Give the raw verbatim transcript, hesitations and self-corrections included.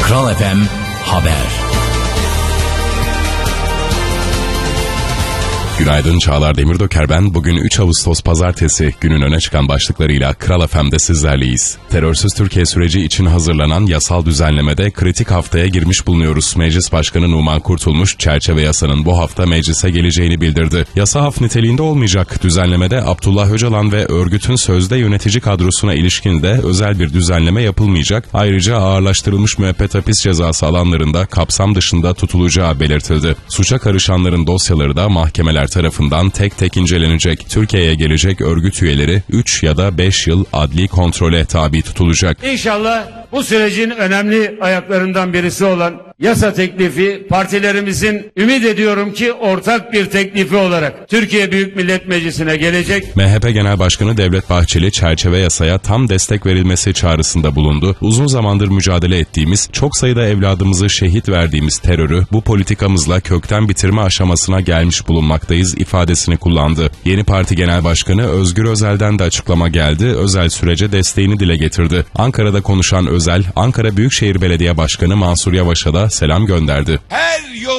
Kral F M Haber. Günaydın, Çağlar Demirdoker ben. Bugün üç Ağustos Pazartesi, günün öne çıkan başlıklarıyla Kral F M'de sizlerleyiz. Terörsüz Türkiye süreci için hazırlanan yasal düzenlemede kritik haftaya girmiş bulunuyoruz. Meclis Başkanı Numan Kurtulmuş, çerçeve yasanın bu hafta meclise geleceğini bildirdi. Yasa af niteliğinde olmayacak. Düzenlemede Abdullah Öcalan ve örgütün sözde yönetici kadrosuna ilişkin de özel bir düzenleme yapılmayacak. Ayrıca ağırlaştırılmış müebbet hapis cezası alanlarında kapsam dışında tutulacağı belirtildi. Suça karışanların dosyaları da mahkemeler tarafından tek tek incelenecek. Türkiye'ye gelecek örgüt üyeleri üç ya da beş yıl adli kontrole tabi tutulacak. İnşallah bu sürecin önemli ayaklarından birisi olan yasa teklifi partilerimizin ümit ediyorum ki ortak bir teklifi olarak Türkiye Büyük Millet Meclisi'ne gelecek. M H P Genel Başkanı Devlet Bahçeli çerçeve yasaya tam destek verilmesi çağrısında bulundu. Uzun zamandır mücadele ettiğimiz, çok sayıda evladımızı şehit verdiğimiz terörü bu politikamızla kökten bitirme aşamasına gelmiş bulunmaktayız ifadesini kullandı. Yeni Parti Genel Başkanı Özgür Özel'den de açıklama geldi. Özel sürece desteğini dile getirdi. Ankara'da konuşan Özel, Ankara Büyükşehir Belediye Başkanı Mansur Yavaş'a da selam gönderdi. Her yol